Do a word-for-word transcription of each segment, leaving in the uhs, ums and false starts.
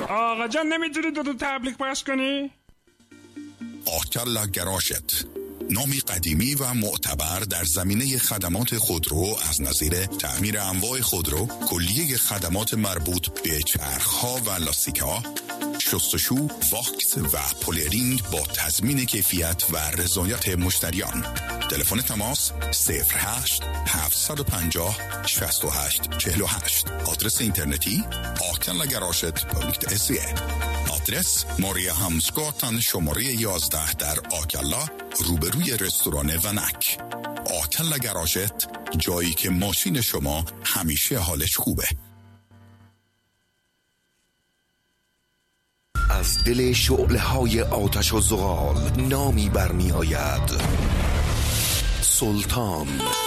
آقا جان نمیتونی دو تا تبلیغ پخش کنی؟ آکلا گراشت، نامی قدیمی و معتبر در زمینه خدمات خودرو از نظیر تعمیر انواع خودرو، کلیه خدمات مربوط به چرخ‌ها و لاستیک‌ها، شستشو، واکس و پولرینگ با تضمین کیفیت و رضایت مشتریان. تلفن تماس صفر هشت هفت پنج صفر شصت و هشت چهل و هشت. آدرس اینترنتی آکلا گراشت دات سی. آدرس ماریا همسگاتن شماره یازده در آکلا روبروی رستوران ونک. آکلا گراشت، جایی که ماشین شما همیشه حالش خوبه. از دل شعله‌های آتش و زغال نامی برمی آید: سلطان.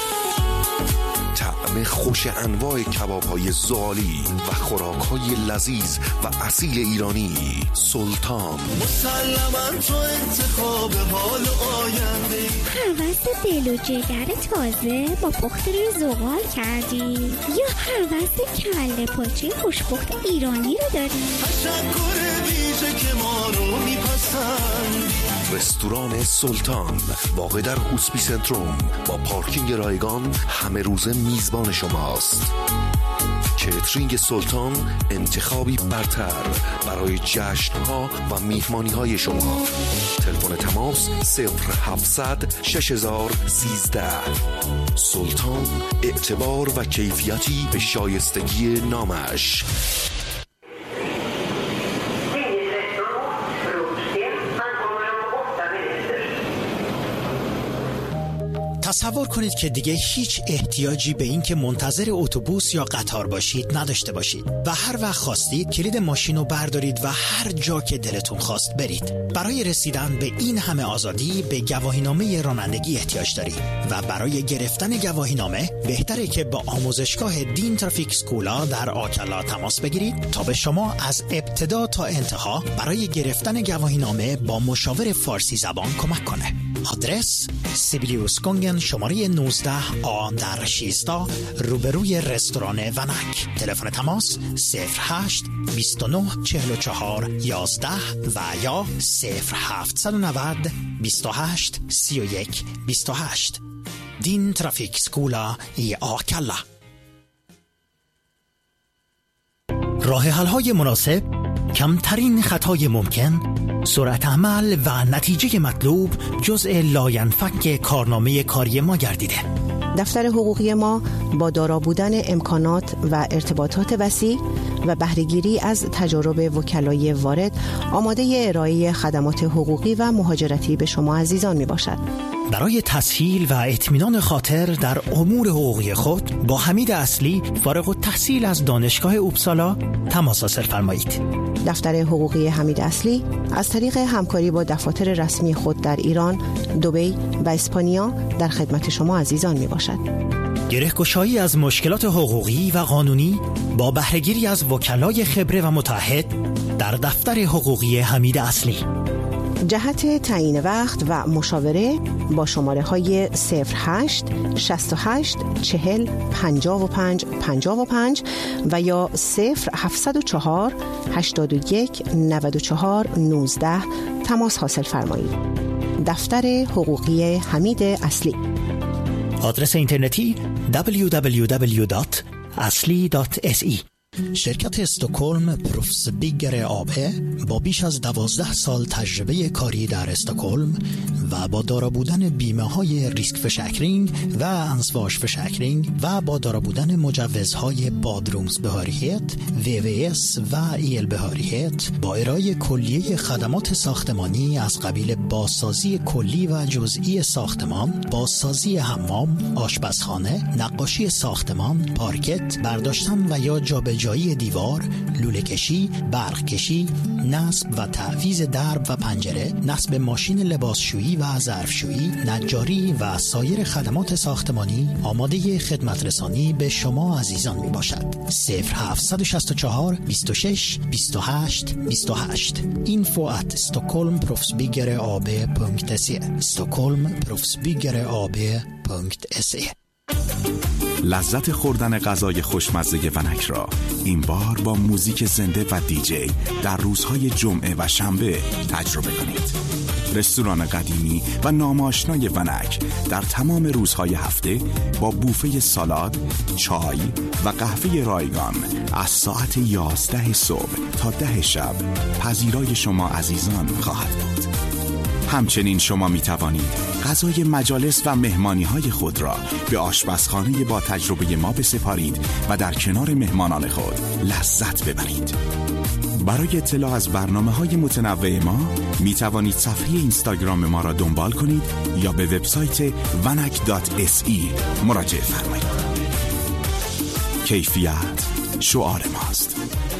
طعم خوش انواع کباب‌های زغالی و خوراک‌های لذیذ و اصیل ایرانی. سلطان. مسلماً تو انتخاب حال آینده. هوس دل و جگر تازه با پخت روی زغال کردی یا هوس کله پاچه خوشپخت ایرانی رو داری؟ تشکر ویژه که ما رو میپسند. رستوران سلطان واقع در هوسپی سنتروم با پارکینگ رایگان همه روزه میزبان شماست. کیترینگ سلطان انتخابی برتر برای جشن‌ها و میهمانی‌های شما. تلفن تماس صفر هفتصد شش هزار سیزده. سلطان، اعتبار و کیفیتی به شایستگی نامش. تصور کنید که دیگه هیچ احتیاجی به این که منتظر اتوبوس یا قطار باشید نداشته باشید و هر وقت خواستید کلید ماشین رو بردارید و هر جا که دلتون خواست برید. برای رسیدن به این همه آزادی به گواهینامه رانندگی احتیاج دارید و برای گرفتن گواهینامه بهتره که با آموزشگاه دین ترافیک سکولا در آکلا تماس بگیرید تا به شما از ابتدا تا انتها برای گرفتن گواهینامه با مشاور فارسی زبان کمک کنه. آدرس سیبیلیوس گونگن شماره نوزده آ در شیستا روبروی رستوران ونک. تلفن تماس صفر هشت بیست و نه چهل و چهار یازده و یا صفر هفتصد و نود بیست و هشت سی و یک بیست و هشت. دین ترافیک سکولا ای آکلا. راه حل‌های مناسب، کمترین خطای ممکن، سرعت عمل و نتیجه مطلوب جزء لاینفک کارنامه کاری ما گردیده. دفتر حقوقی ما با دارا بودن امکانات و ارتباطات وسیع و بهره‌گیری از تجارب وکلای وارد آماده ارائه خدمات حقوقی و مهاجرتی به شما عزیزان می باشد. برای تسهیل و اطمینان خاطر در امور حقوقی خود با حمید اصلی فارغ التحصیل از دانشگاه اوبسالا تماس حاصل فرمایید. دفتر حقوقی حمید اصلی از طریق همکاری با دفاتر رسمی خود در ایران، دبی و اسپانیا در خدمت شما عزیزان می باشد. گره‌گشایی از مشکلات حقوقی و قانونی با بهره‌گیری از وکلای خبره و متعهد در دفتر حقوقی حمید اصلی. جهت تعیین وقت و مشاوره با شماره های صفر هشت شصت و هشت چهل پنجاه و پنج پنجاه و پنج و یا صفر هفتصد و چهار هشتاد و یک نود و چهار نوزده تماس حاصل فرمایید. دفتر حقوقی حمید اصلی. آدرس اینترنتی دبلیو دبلیو دبلیو دات اصلی دات اس ای. شرکت استکهلم پروفسبیگر آبه با بیش از دوازده سال تجربه کاری در استکهلم و با دارا بودن بیمه های ریسک فشکرینگ و انسواش فشکرینگ و با دارا بودن مجوزهای بادرومز بهاریت، وی وی اس و ایل بهاریت با ارائه کلیه خدمات ساختمانی از قبیل بازسازی کلی و جزئی ساختمان، بازسازی حمام، آشپزخانه، نقاشی ساختمان، پارکت، برداشتن و یا جابجایی جایی دیوار، لوله کشی، برق کشی، نصب و تعویض درب و پنجره، نصب ماشین لباسشویی و ظرفشویی، نجاری و سایر خدمات ساختمانی آماده خدمت رسانی به شما عزیزان می باشد. صفر هفتصد و شصت و چهار بیست و شش بیست و هشت بیست و هشت info at stockholm proffsbyggare punkt se stockholm proffsbyggare punkt se. لذت خوردن غذای خوشمزه ونک را این بار با موزیک زنده و دیجی در روزهای جمعه و شنبه تجربه کنید. رستوران قدیمی و ناماشنای ونک در تمام روزهای هفته با بوفه سالاد، چای و قهوه رایگان از ساعت یازده صبح تا ده شب پذیرای شما عزیزان خواهد بود. همچنین شما می توانید غذای مجالس و مهمانی های خود را به آشپزخانه با تجربه ما بسپارید و در کنار مهمانان خود لذت ببرید. برای اطلاع از برنامه‌های متنوع ما می توانید صفحه اینستاگرام ما را دنبال کنید یا به وبسایت ونک دات اس ای مراجعه فرمایید. کیفیت شعار ماست.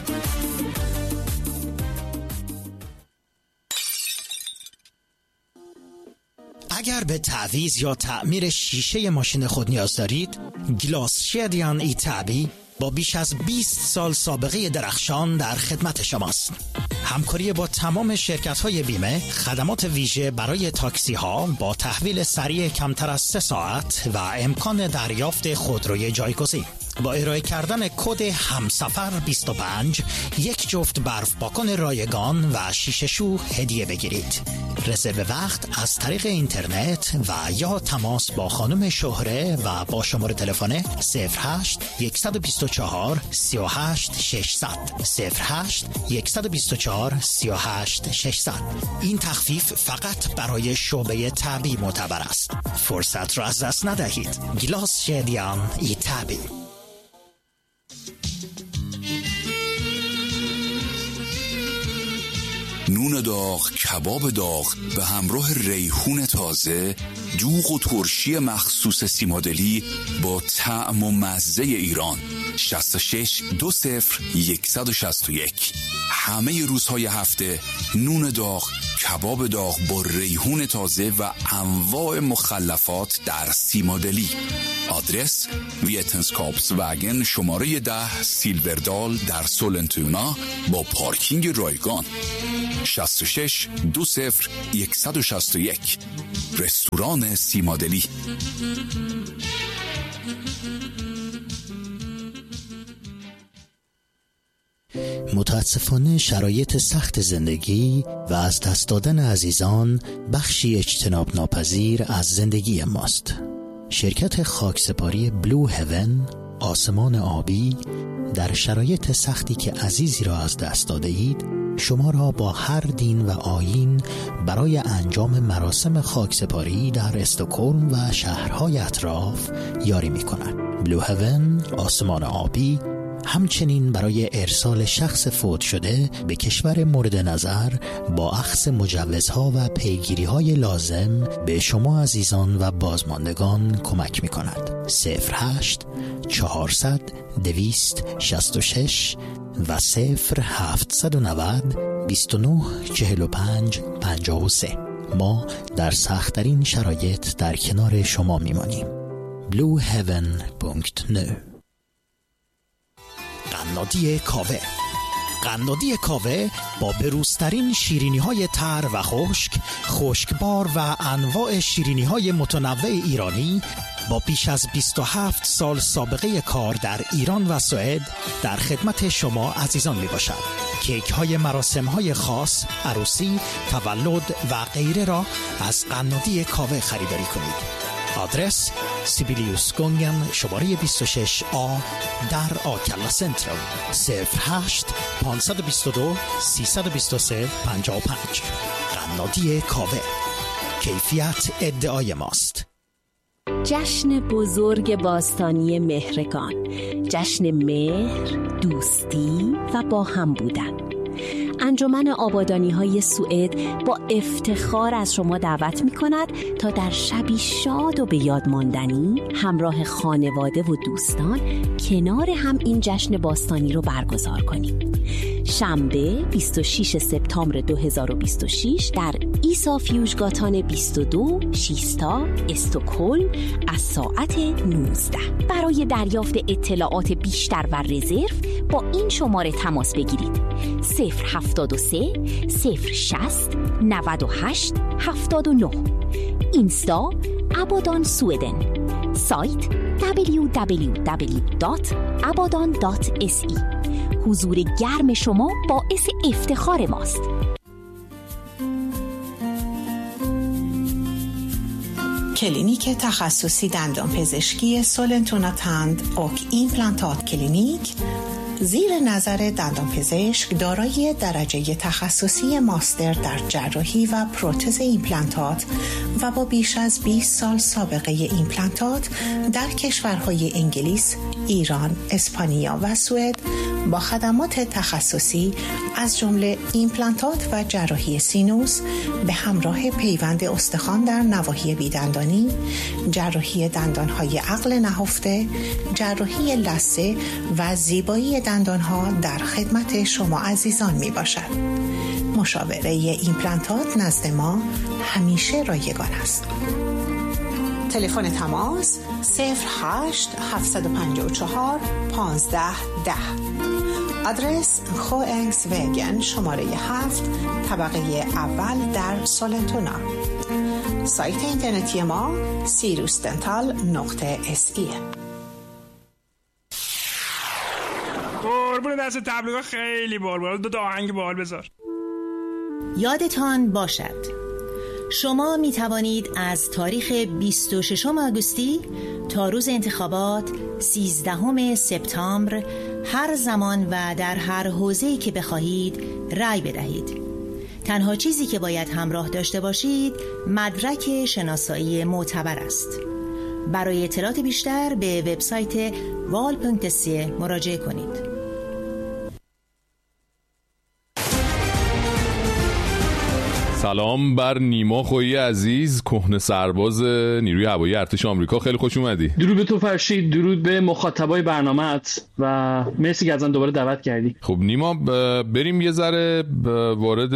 اگر به تعویض یا تعمیر شیشه ماشین خود نیاز دارید، گلاس شدیان ای تعبی با بیش از بیست سال سابقه درخشان در خدمت شماست. همکاری با تمام شرکت‌های بیمه، خدمات ویژه برای تاکسی‌ها با تحویل سریع کمتر از سه ساعت و امکان دریافت خودروی جایگزین. با ارائه کردن کد همسفر بیست و پنج یک جفت برف پاکن رایگان و شیشه شو هدیه بگیرید. رزرو وقت از طریق اینترنت و یا تماس با خانم شهره و با شماره تلفن صفر هشت یک دو چهار سه هشت شش صفر صفر صفر هشت یک دو چهار سه هشت شش صفر. این تخفیف فقط برای شعبه تعبی معتبر است. فرصت را از دست ندهید. گلاس شدیان ای تعبی. نون داغ، کباب داغ به همراه ریحون تازه، دوغ و ترشی مخصوص سیمادلی با طعم و مزه ایران. شصت و شش دو صفر یک شش یک. همه روزهای هفته نون داغ، کباب داغ با ریحون تازه و انواع مخلفات در سیمادلی. آدرس ویتنسکاپس وگن شماره ده سیلوردال در سولنتونا با پارکینگ رایگان. شصت و شش دو صفر یک شش یک. رستوران سیمادلی. متاسفانه شرایط سخت زندگی و از دست دادن عزیزان بخشی اجتناب ناپذیر از زندگی ماست. شرکت خاکسپاری بلو هیون، آسمان آبی، در شرایط سختی که عزیزی را از دست داده اید شما را با هر دین و آیین برای انجام مراسم خاکسپاری در استکهلم و شهرهای اطراف یاری می کند. بلو هیون، آسمان آبی، همچنین برای ارسال شخص فوت شده به کشور مورد نظر با اخذ مجوزها و پیگیری‌های لازم به شما عزیزان و بازماندگان کمک می‌کند. صفر هشت چهارصد دویست شصت و شش و صفر هفتصد و نود بیست و نه چهل و پنج پنجاه و سه. ما در سخت‌ترین شرایط در کنار شما می‌مانیم. بلو هیون دات نت. قنادی کاوه. قنادی کاوه با بروزترین شیرینی های تر و خشک، خشکبار و انواع شیرینی های متنوع ایرانی با بیش از بیست و هفت سال سابقه کار در ایران و سوئد در خدمت شما عزیزان می باشد. کیک های مراسم های خاص، عروسی، تولد و غیره را از قنادی کاوه خریداری کنید. آدرس سیبیلیوس گونگن شماره بیست و شش آ در آکلا سنترال. صفر هشت پانصد و بیست و دو سیصد و بیست و سه پنجاه و پنج. قنادی کاوه، کیفیت ادعای ماست. جشن بزرگ باستانی مهرگان، جشن مهر، دوستی و با هم بودن. انجمن آبادانی‌های سوئد با افتخار از شما دعوت می‌کند تا در شبی شاد و به یاد ماندنی همراه خانواده و دوستان کنار هم این جشن باستانی رو برگزار کنید. شنبه بیست و شش سپتامبر دو هزار و بیست و شش در ایسا فیوژگاتان بیست و دو شیستا استکهلم از ساعت نوزده. برای دریافت اطلاعات بیشتر و رزرو با این شماره تماس بگیرید: صفر هفتاد و سه صفر شصت نود و هشت هفتاد و نه. اینستا آبادان سوئدن. سایت دبلیو دبلیو دبلیو دات ابادان دات اس ای. حضور گرم شما باعث افتخار ماست. کلینیک تخصصی دندان پزشکی سولنتونا تند اوک ایمپلانتات کلینیک زیر نظر دندان پزشک دارای درجه تخصصی ماستر در جراحی و پروتز ایمپلانتات و با بیش از بیست سال سابقه ایمپلانتات در کشورهای انگلیس، ایران، اسپانیا و سوئد با خدمات تخصصی از جمله ایمپلانتات و جراحی سینوس به همراه پیوند استخوان در نواحی بیدندانی، جراحی دندانهای عقل نهفته، جراحی لثه و زیبایی دندانها در خدمت شما عزیزان می باشد. مشاوره ایمپلانتات نزد ما همیشه رایگان است. تلفن تماس صفر هشت هفت پنج چهار پانزده ده. آدرس خوانگس وگن شماره هفت طبقه اول در سولنتونا. سایت اینترنتی ما سیروس دنتال نقطه اس ای. قربون دست تبلیغات خیلی بال بال. دو تا آهنگ بال بذار. یادتان باشد شما می توانید از تاریخ بیست و ششم آگوستی تا روز انتخابات سیزدهم سپتامبر هر زمان و در هر حوزه‌ای که بخواهید رأی بدهید. تنها چیزی که باید همراه داشته باشید مدرک شناسایی معتبر است. برای اطلاعات بیشتر به وبسایت وال پونکت سی مراجعه کنید. سلام بر نیما خویی عزیز، کهنه سرباز نیروی هوایی ارتش آمریکا. خیلی خوش اومدی. درود به تو فرشید، درود به مخاطبای برنامه‌ات و مرسی که ازن دوباره دعوت کردی. خب نیما، بریم یه ذره وارد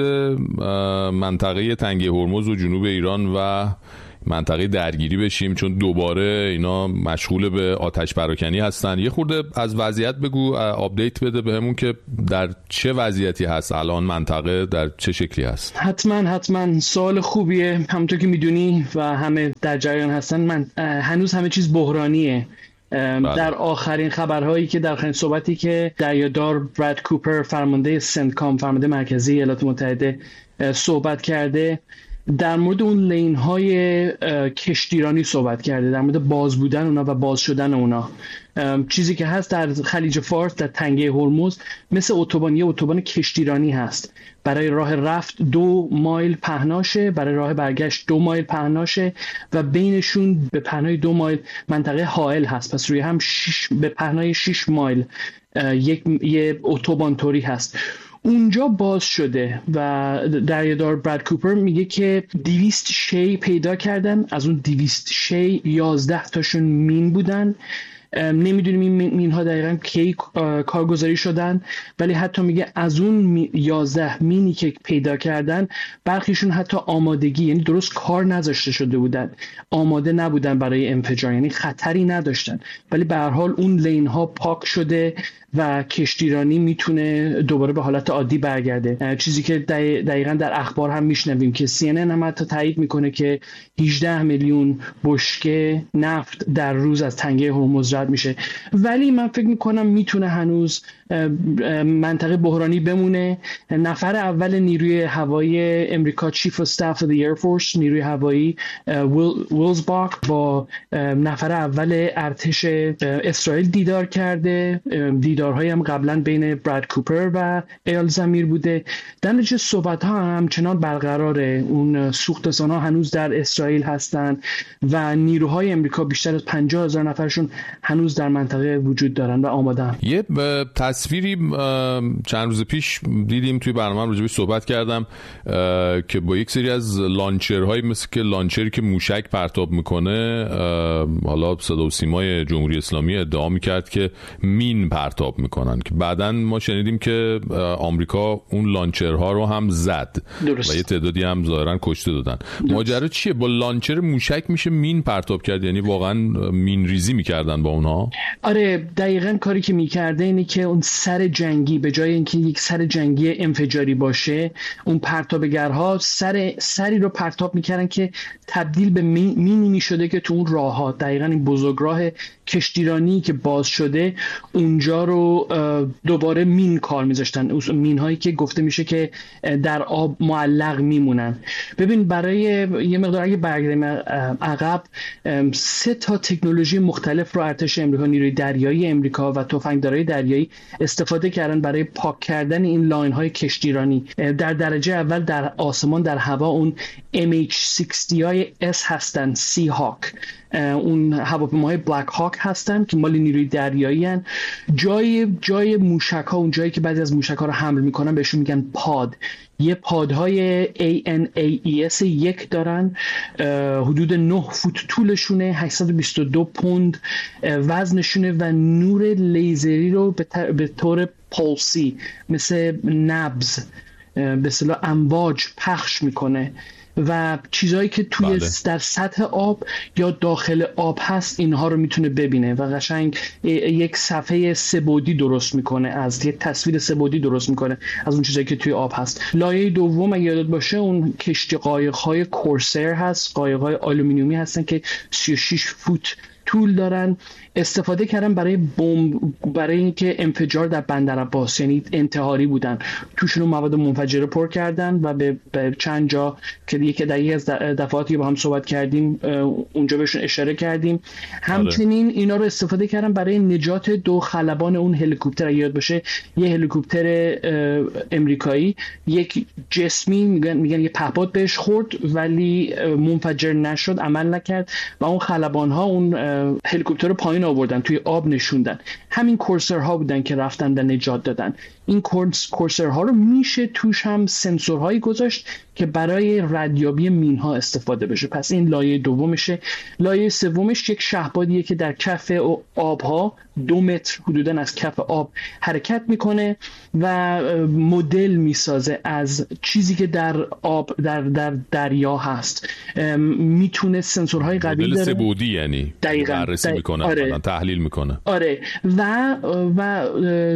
منطقه تنگه هرمز و جنوب ایران و منطقه درگیری بشیم، چون دوباره اینا مشغول به آتش پراکنی هستن. یه خورده از وضعیت بگو، آپدیت بده بهمون که در چه وضعیتی هست الان منطقه، در چه شکلی هست. حتما حتما سوال خوبیه. همونطور که میدونی و همه در جریان هستن، من هنوز همه چیز بحرانیه. بله. در آخرین خبرهایی که در آخرین صحبتی که دریادار براد کوپر فرمانده سنتکام، فرمانده مرکزی ایالات متحده صحبت کرده، در مورد اون لین های کشتیرانی صحبت کرده، در مورد باز بودن اونا و باز شدن اونا. چیزی که هست در خلیج فارس، در تنگه هرمز، مثل اتوبان، یه اتوبان کشتیرانی هست. برای راه رفت دو مایل پهناشه، برای راه برگشت دو مایل پهناشه و بینشون به پهنای دو مایل منطقه حائل هست. پس روی هم شش به پهنای شش مایل یک یه اتوبان توری هست. اونجا باز شده و دریادار براد کوپر میگه که دویست شی پیدا کردن. از اون دویست شی یازده تاشون مین بودن. نمیدونیم این مین ها دقیقا کی کارگزاری شدن، ولی حتی میگه از اون یازده مینی که پیدا کردن برخیشون حتی آمادگی، یعنی درست کار نذاشته شده بودن، آماده نبودن برای انفجار، یعنی خطری نداشتن، ولی به هر حال اون لین ها پاک شده و کشتیرانی میتونه دوباره به حالت عادی برگرده. چیزی که دقیقاً در اخبار هم میشنویم که سی ان ان هم حتی تایید میکنه که هجده میلیون بشکه نفت در روز از تنگه هرمز رد میشه. ولی من فکر میکنم میتونه هنوز منطقه بحرانی بمونه. نفر اول نیروی هوایی امریکا، چیف اف استاف اف دی ایر فورس، نیروی هوایی ویلزباک، با نفر اول ارتش اسرائیل دیدار کرده. دیدارهایی هم قبلا بین براد کوپر و ایال زمیر بوده. در نتیجه صحبت ها همچنان برقراره. اون سوختسان ها هنوز در اسرائیل هستن و نیروهای امریکا بیشتر از پنجاه هزار نفرشون هنوز در منطقه وجود دارن و آمادن. یه تصویری چند روز پیش دیدیم توی برنامه راجع بهش صحبت کردم که با یک سری از لانچرهایی مثل که لانچری که موشک پرتاب میکنه، حالا صدا و سیمای جمهوری اسلامی ادعا میکرد که مین پرتاب میکنن، که بعداً ما شنیدیم که آمریکا اون لانچرها رو هم زد درست. و یه تعدادی هم ظاهرا کشته دادن. ماجرا چیه؟ با لانچر موشک میشه مین پرتاب کرد؟ یعنی واقعا مین ریزی میکردن با اونها؟ آره دقیقاً کاری که میکرده اینه که اون سر جنگی به جای اینکه یک سر جنگی انفجاری باشه، اون پرتابگرها سر سری رو پرتاب میکردن که تبدیل به مینی میشده که تو اون راه ها، دقیقاً این بزرگراه کشتیرانی که باز شده اونجا رو دوباره مین کار میذاشتن، مین هایی که گفته میشه که در آب معلق میمونن. ببین برای یه مقدار اگه برگردیم عقب، سه تا تکنولوژی مختلف رو ارتش امریکا، نیروی دریایی امریکا و تفنگدارای دریایی استفاده کردن برای پاک کردن این لاین های کشتیرانی. در درجه اول در آسمان، در هوا، اون ام اچ شصت های اس هستن، سی هاک، اون هواپیماهای بلک هاک هستن که مال نیروی دریایی هن. جای جای موشک ها، اون جایی که بعضی از موشک ها رو حمل میکنن بهشون میگن پاد. یه پادهای ای ان ای ای اس یک دارن، حدود نه فوت طولشونه، هشتصد و بیست و دو پوند وزنشونه و نور لیزری رو به طور پولسی مثل نبض به اصطلاح امواج پخش میکنه و چیزایی که توی بله. در سطح آب یا داخل آب هست اینها رو میتونه ببینه و قشنگ یک صفحه سه‌بعدی درست میکنه، از یک تصویر سه‌بعدی درست میکنه از اون چیزایی که توی آب هست. لایه دوم اگه یادت باشه اون کشتی قایق‌های کورسر هست، قایق‌های آلومینیومی هستن که سی و شش فوت طول دارن. استفاده کردن برای بمب، برای اینکه انفجار در بندر عباس، یعنی انتحاری بودن، توشون مواد منفجره پر کردن و به, به چند جا که یکی در یکی از دفعاتی با هم صحبت کردیم اونجا بهشون اشاره کردیم. همچنین اینا رو استفاده کردن برای نجات دو خلبان اون هلیکوپتر. یاد باشه یه هلیکوپتر امریکایی یک جسمی میگن میگن یه پهپاد بهش خورد ولی منفجر نشد، عمل نکرد و اون خلبان ها اون هلیکوپتر رو پایین آوردن، توی آب نشوندن. همین کورسرها بودن که رفتن و نجات دادن. این کورس کورسرها رو میشه توش هم سنسورهایی گذاشت که برای ردیابی مینها استفاده بشه. پس این لایه دومشه. لایه سومش یک شهبادیه که در کف آبها دو متر حدوداً از کف آب حرکت میکنه و مدل میسازه از چیزی که در آب در در دریا هست. میتونه سنسورهای قوی داره، مدل سه‌بعدی، یعنی بررسی میکنه، آره. تحلیل میکنه، آره و و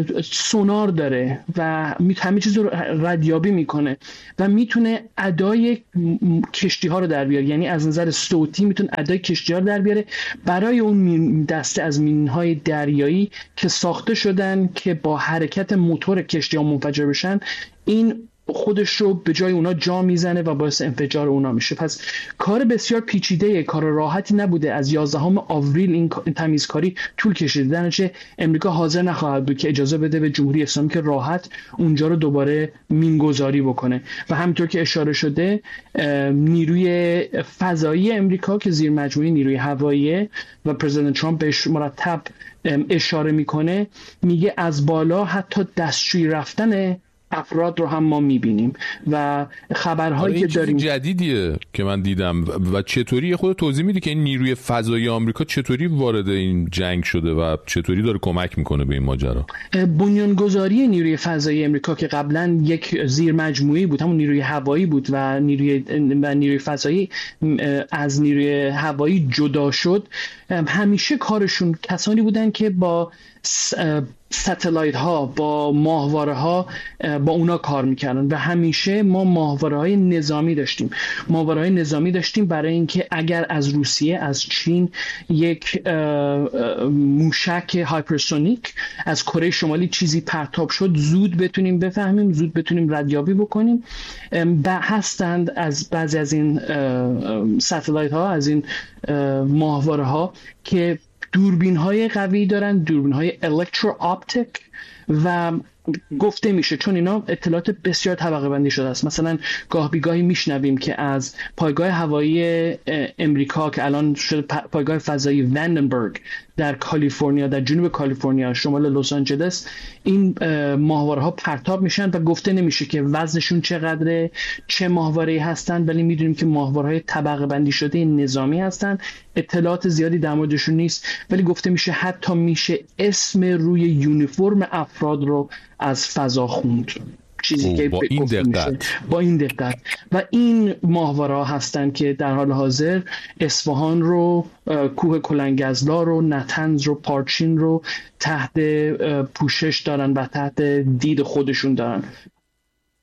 سونار داره و همه چیز رو ردیابی میکنه و میتونه ادای کشتی ها رو در بیاره، یعنی از نظر صوتی میتونه ادای کشتی ها رو در بیاره برای اون دسته از مین های دریایی که ساخته شدن که با حرکت موتور کشتی ها منفجر بشن. این خودش رو به جای اونا جا میزنه و باعث انفجار اونا میشه. پس کار بسیار پیچیده، کار راحتی نبوده. از یازدهم آوریل این تمیزکاری طول کشیده، در نتیجه امریکا حاضر نخواهد بود که اجازه بده به جمهوری اسلامی که راحت اونجا رو دوباره مینگذاری بکنه. و همینطور که اشاره شده نیروی فضایی امریکا که زیر مجموعه نیروی هوایی و پرزیدنت ترامپ بهش مرتب اشاره میکنه، میگه از بالا حتی دستشویی رفتن افراد رو هم ما میبینیم و خبرهایی که داریم جدیدیه که من دیدم. و چطوری خود توضیح میدی که این نیروی فضایی آمریکا چطوری وارد این جنگ شده و چطوری داره کمک میکنه به این ماجرا؟ بنیانگذاری نیروی فضایی آمریکا که قبلا یک زیر مجموعی بود، همون نیروی هوایی بود و نیروی و نیروی فضایی از نیروی هوایی جدا شد. همیشه کارشون کسانی بودن که با ستلایت ها، با ماهواره ها با اونا کار میکردن و همیشه ما ماهواره های نظامی داشتیم ماهواره های نظامی داشتیم برای اینکه اگر از روسیه، از چین یک موشک هایپرسونیک از کره شمالی چیزی پرتاب شد، زود بتونیم بفهمیم، زود بتونیم ردیابی بکنیم. و هستند از بعضی از این ستلایت ها، از این ماهواره ها که دوربین های قوی دارن، دوربین های الکترو آپتیک و گفته میشه چون اینا اطلاعات بسیار طبقه بندی شده است. مثلا گاه بیگاهی میشنویم که از پایگاه هوایی امریکا که الان شده پایگاه فضایی وندنبرگ در کالیفرنیا، در جنوب کالیفرنیا شمال لس آنجلس، این ماهواره ها پرتاب میشن و گفته نمیشه که وزنشون چقدره، چه ماهواره‌ای هستن، ولی میدونیم که ماهواره های طبقه بندی شده نظامی هستن. اطلاعات زیادی در موردشون نیست ولی گفته میشه حتی میشه اسم روی یونیفرم افراد رو از فضا خوند. چیزی که با این دقت با این دقت و این ماهواره‌ها هستن که در حال حاضر اصفهان رو، کوه کلنگزلا رو، نطنز رو، پارچین رو تحت پوشش دارن و تحت دید خودشون دارن.